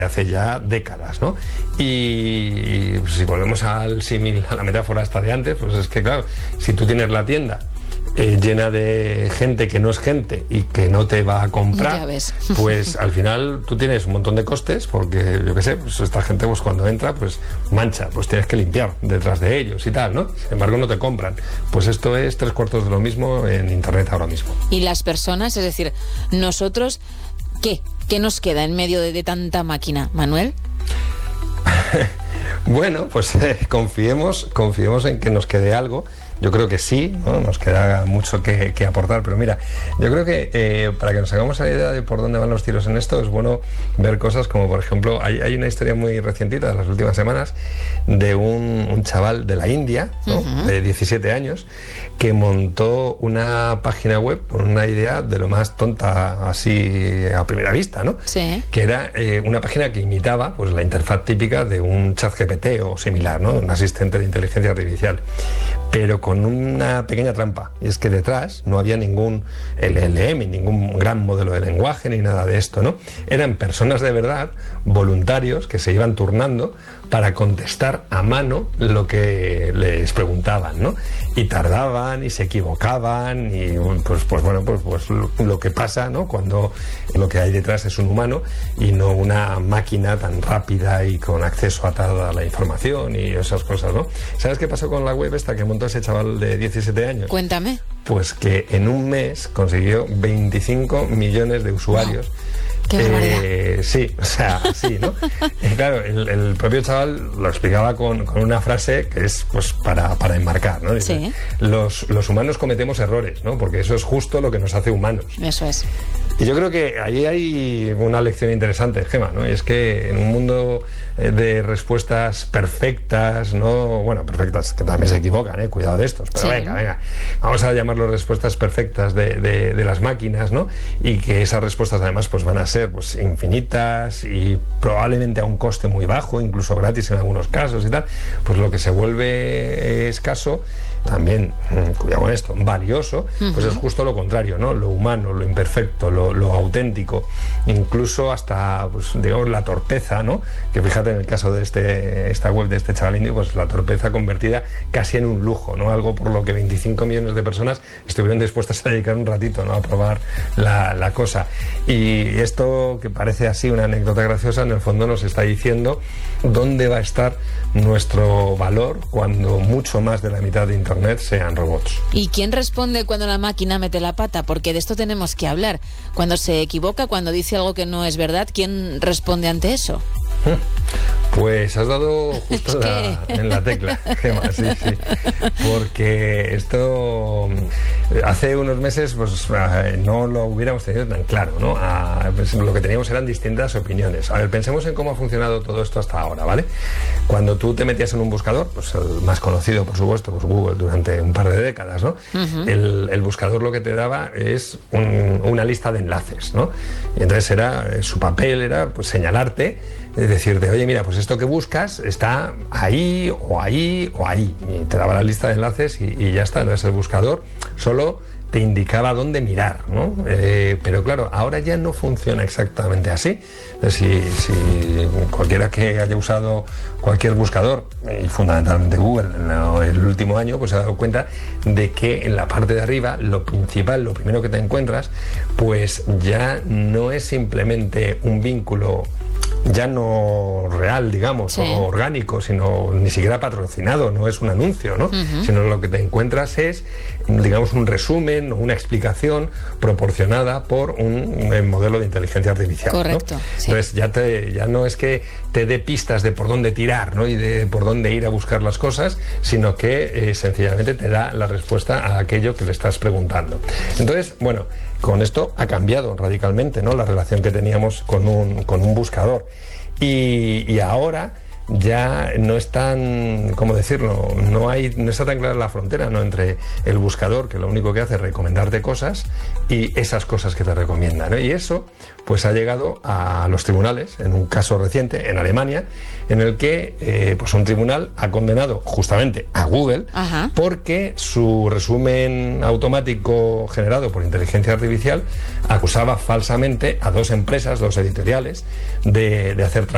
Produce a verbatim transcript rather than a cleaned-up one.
hace ya décadas, ¿no? Y, y si volvemos al símil, a la metáfora esta de antes, pues es que claro, si tú tienes la tienda eh, llena de gente que no es gente y que no te va a comprar, pues al final tú tienes un montón de costes, porque yo qué sé, pues esta gente pues cuando entra pues mancha, pues tienes que limpiar detrás de ellos y tal, ¿no? Sin embargo no te compran. Pues esto es tres cuartos de lo mismo en internet ahora mismo. Y las personas, es decir, nosotros, ¿qué? ¿Qué nos queda en medio de, de tanta máquina, Manuel? Bueno, pues eh, confiemos, confiemos en que nos quede algo. Yo creo que sí, ¿no? Nos queda mucho que, que aportar, pero mira, yo creo que eh, para que nos hagamos la idea de por dónde van los tiros en esto, es bueno ver cosas como, por ejemplo, hay, hay una historia muy recientita de las últimas semanas de un, un chaval de la India, ¿no? Uh-huh. De diecisiete años, que montó una página web con una idea de lo más tonta así a primera vista, ¿no? Sí. Que era eh, una página que imitaba pues la interfaz típica de un chat G P T o similar, ¿no? Un asistente de inteligencia artificial, pero con una pequeña trampa, y es que detrás no había ningún L L M, ningún gran modelo de lenguaje, ni nada de esto, ¿no? Eran personas de verdad, voluntarios, que se iban turnando para contestar a mano lo que les preguntaban, ¿no? Y tardaban, y se equivocaban, y pues, pues bueno, pues, pues lo que pasa, ¿no? Cuando lo que hay detrás es un humano y no una máquina tan rápida y con acceso a toda la información y esas cosas, ¿no? ¿Sabes qué pasó con la web esta que montó ese chaval de diecisiete años? Cuéntame. Pues que en un mes consiguió veinticinco millones de usuarios. No. Qué eh, sí, o sea, sí, ¿no? Y claro, el, el propio chaval lo explicaba con, con una frase que es pues para, para enmarcar, ¿no? Dice, sí. los, los humanos cometemos errores, ¿no? Porque eso es justo lo que nos hace humanos. Eso es. Y yo creo que ahí hay una lección interesante, Gemma, ¿no? Y es que en un mundo de respuestas perfectas, ¿no? Bueno, perfectas, que también se equivocan, ¿eh? Cuidado de estos, pero sí. venga, venga. Vamos a llamarlo respuestas perfectas de, de, de las máquinas, ¿no? Y que esas respuestas además pues van a ser pues infinitas y probablemente a un coste muy bajo, incluso gratis en algunos casos y tal. Pues lo que se vuelve escaso, también, cuidado con esto, valioso, pues uh-huh. es justo lo contrario, ¿no? Lo humano, lo imperfecto, lo, lo auténtico, incluso hasta, pues, digamos, la torpeza, ¿no? Que fíjate en el caso de este, esta web de este chaval indio, pues la torpeza convertida casi en un lujo, ¿no? Algo por lo que veinticinco millones de personas estuvieron dispuestas a dedicar un ratito, ¿no? A probar la, la cosa. Y esto, que parece así una anécdota graciosa, en el fondo nos está diciendo dónde va a estar nuestro valor cuando mucho más de la mitad de Internet sean robots. ¿Y quién responde cuando la máquina mete la pata? Porque de esto tenemos que hablar. Cuando se equivoca, cuando dice algo que no es verdad, ¿quién responde ante eso? Pues has dado justo la, en la tecla, Gemma, sí, sí. Porque esto hace unos meses pues no lo hubiéramos tenido tan claro, ¿no? A, pues, lo que teníamos eran distintas opiniones. A ver, pensemos en cómo ha funcionado todo esto hasta ahora, ¿vale? Cuando tú te metías en un buscador, pues el más conocido, por supuesto, pues Google durante un par de décadas, ¿no? Uh-huh. El, el buscador lo que te daba es un, una lista de enlaces, ¿no? Y entonces era, su papel era pues señalarte, es decirte, oye, mira, pues esto que buscas está ahí, o ahí, o ahí. Y te daba la lista de enlaces y, y ya está. Entonces el buscador solo te indicaba dónde mirar, ¿no? Eh, pero claro, ahora ya no funciona exactamente así. Si, si cualquiera que haya usado cualquier buscador, y fundamentalmente Google, en el último año, pues se ha dado cuenta de que en la parte de arriba, lo principal, lo primero que te encuentras, pues ya no es simplemente un vínculo ya no real, digamos, sí. o orgánico, sino ni siquiera patrocinado, no es un anuncio, ¿no? Uh-huh. Sino lo que te encuentras es, digamos, un resumen o una explicación proporcionada por un, un modelo de inteligencia artificial. Correcto. ¿no? Sí. Entonces ya, te, ya no es que te dé pistas de por dónde tirar, ¿no? Y de por dónde ir a buscar las cosas, sino que eh, sencillamente te da la respuesta a aquello que le estás preguntando. Entonces, bueno, con esto ha cambiado radicalmente, ¿no? La relación que teníamos con un, con un buscador. Y, y ahora ya no es tan, ¿cómo decirlo? No hay, no está tan clara la frontera, ¿no? Entre el buscador, que lo único que hace es recomendarte cosas, y esas cosas que te recomiendan, ¿no? Y eso, pues ha llegado a los tribunales, en un caso reciente, en Alemania, en el que eh, pues un tribunal ha condenado justamente a Google. Ajá. Porque su resumen automático generado por inteligencia artificial acusaba falsamente a dos empresas, dos editoriales, de, de hacer trampa.